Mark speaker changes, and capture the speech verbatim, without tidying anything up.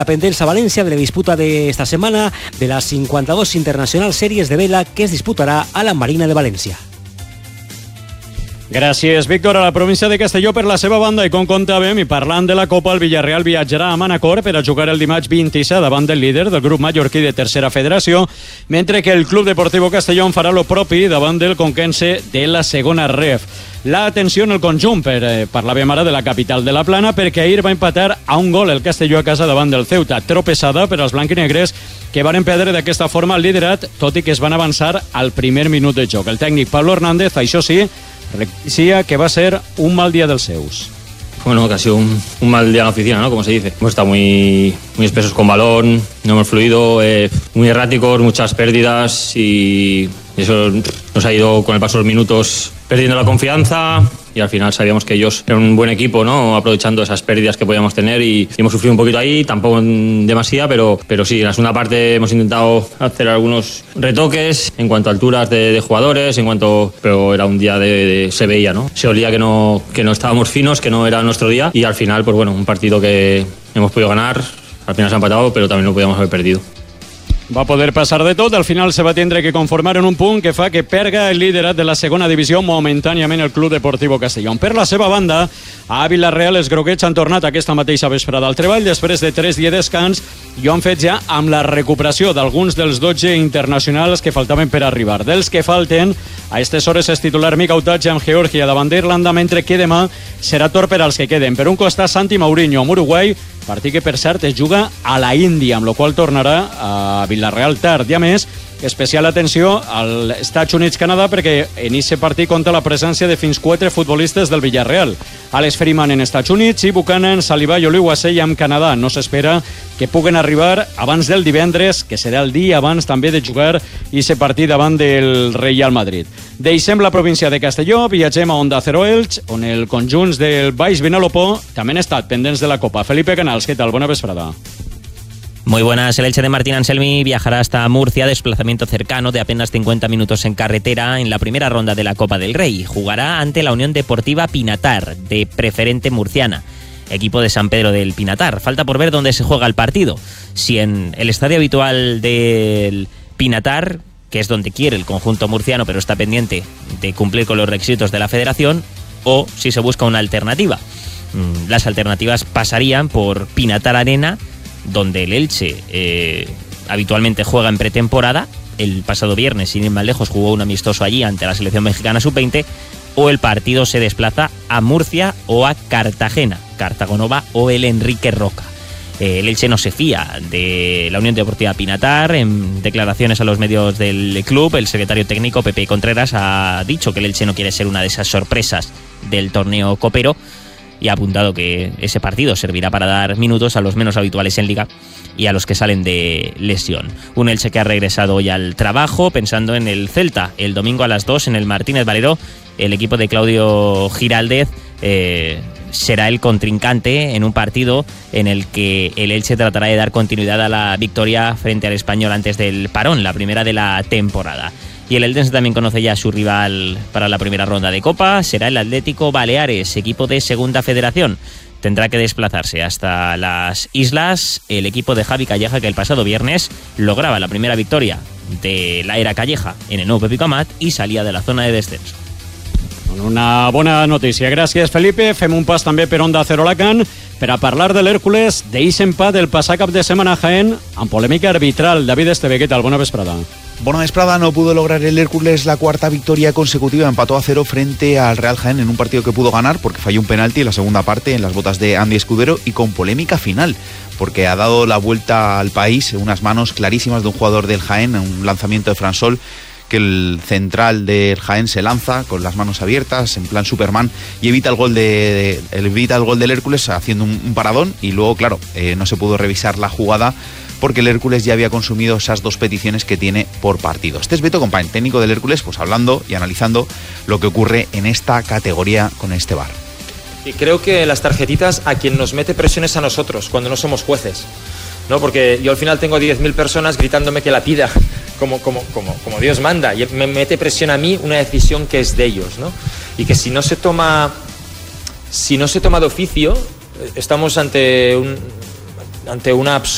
Speaker 1: Pendents a València de la disputa d'esta setmana de les cinquanta-dos Internacional Sèries de Vela que es disputarà a la Marina de València.
Speaker 2: Gràcies, Víctor. A la província de Castelló per la seva banda, i com contàvem, i parlant de la Copa, el Villarreal viatjarà a Manacor per a jugar el dimarts vint-i-set davant del líder del grup mallorquí de tercera federació, mentre que el Club Deportivo Castellón farà lo propi davant del Conquense de la segona ref. L'atenció en el conjunt, per, eh, parlàvem ara de la capital de la Plana, perquè ahir va empatar a un gol el Castelló a casa davant del Ceuta. Tropessada per als blanquinegres, que van perdre d'aquesta forma el liderat, tot i que es van avançar al primer minut de joc. El tècnic Pablo Hernández, això sí, decía que va a ser un mal día del Seus.
Speaker 3: Bueno, que ha sido un, un mal día en la oficina, ¿no? Como se dice. Hemos estado muy, muy espesos con balón, no hemos fluido, eh, muy erráticos, muchas pérdidas y eso nos ha ido con el paso de los minutos perdiendo la confianza y al final sabíamos que ellos eran un buen equipo, ¿no? Aprovechando esas pérdidas que podíamos tener y, y hemos sufrido un poquito ahí, tampoco demasiado, pero, pero sí, en la segunda parte hemos intentado hacer algunos retoques en cuanto a alturas de, de jugadores, en cuanto, pero era un día de, de se veía, ¿no? Se olía que no, que no estábamos finos, que no era nuestro día y al final, pues bueno, un partido que hemos podido ganar, al final se ha empatado, pero también lo podíamos haber perdido.
Speaker 2: Va poder passar de tot, al final se va tindre que conformar en un punt que fa que perga el liderat de la segona divisió momentàniament el Club Deportivo Castellón. Per la seva banda, a Vila-real els groguets han tornat aquesta mateixa vesprada al treball després de tres dies de descans i ho han fet ja amb la recuperació d'alguns dels dotze internacionals que faltaven per arribar. Dels que falten, a aquestes hores és titular Mica Utatge amb Geòrgia davant d'Irlanda, mentre que demà serà torn per als que queden. Per un costat, Santi Mourinho amb Uruguai, partit que per cert es juga a la Índia, amb la qual tornarà a Vila-real tard. I a més, especial atenció als Estats Units-Canadà perquè en aquest partit compta la presència de fins quatre futbolistes del Villarreal. Alex Freeman en Estats Units i Buchanan, Saliba i Oliuasell amb Canadà. No s'espera que puguen arribar abans del divendres, que serà el dia abans també de jugar aquest partit davant del Real Madrid. Deixem la província de Castelló, viatgem a Onda Cero Elx, on el conjunt del Baix Vinalopó també han estat pendents de la Copa. Felipe Canals, què tal? Bona vesprada.
Speaker 4: Muy buenas, el Elche de Martín Anselmi viajará hasta Murcia, desplazamiento cercano de apenas cincuenta minutos en carretera en la primera ronda de la Copa del Rey. Jugará ante la Unión Deportiva Pinatar, de preferente murciana, equipo de San Pedro del Pinatar. Falta por ver dónde se juega el partido, si en el estadio habitual del Pinatar, que es donde quiere el conjunto murciano, pero está pendiente de cumplir con los requisitos de la federación, o si se busca una alternativa. Las alternativas pasarían por Pinatar Arena, donde el Elche eh, habitualmente juega en pretemporada. El pasado viernes, sin ir más lejos, jugó un amistoso allí ante la selección mexicana sub veinte, o el partido se desplaza a Murcia o a Cartagena, Cartagonova o el Enrique Roca. Eh, el Elche no se fía de la Unión Deportiva Pinatar. En declaraciones a los medios del club, el secretario técnico Pepe Contreras ha dicho que el Elche no quiere ser una de esas sorpresas del torneo copero, y ha apuntado que ese partido servirá para dar minutos a los menos habituales en Liga y a los que salen de lesión. Un Elche que ha regresado hoy al trabajo pensando en el Celta. El domingo a las dos en el Martínez Valero, el equipo de Claudio Giraldez eh, será el contrincante en un partido en el que el Elche tratará de dar continuidad a la victoria frente al Español antes del parón, la primera de la temporada. Y el Eldense también conoce ya a su rival para la primera ronda de Copa. Será el Atlético Baleares, equipo de Segunda Federación. Tendrá que desplazarse hasta las islas el equipo de Javi Calleja, que el pasado viernes lograba la primera victoria de la era Calleja en el nuevo Pepico Amat y salía de la zona de descenso.
Speaker 2: Una bona notícia. Gràcies, Felipe. Fem un pas també per Onda Cero Alacant per a parlar de l'Hèrcules, d'eix empat del passat cap de setmana a Jaén amb polèmica arbitral. David Esteve, què tal? Bona vesprada.
Speaker 5: Bona vesprada. No pudo lograr el Hércules la cuarta victoria consecutiva. Empató a cero frente al Real Jaén en un partido que pudo ganar porque falló un penalti en la segunda parte en las botas de Andy Escudero, y con polémica final porque ha dado la vuelta al país unas manos clarísimas de un jugador del Jaén, un lanzamiento de Fransol, que el central del Jaén se lanza con las manos abiertas en plan Superman y evita el gol de, de evita el gol del Hércules haciendo un, un paradón, y luego claro eh, no se pudo revisar la jugada porque el Hércules ya había consumido esas dos peticiones que tiene por partido. Este es Beto Compañ, técnico del Hércules, pues hablando y analizando lo que ocurre en esta categoría con este V A R.
Speaker 6: Y creo que las tarjetitas a quien nos mete presiones a nosotros cuando no somos jueces, ¿no? Porque yo al final tengo diez mil personas gritándome que la pida como, como, como, como Dios manda, y me mete presión a mí una decisión que es de ellos, ¿no? Y que si no se toma si no se toma de oficio, estamos ante un ante una absurda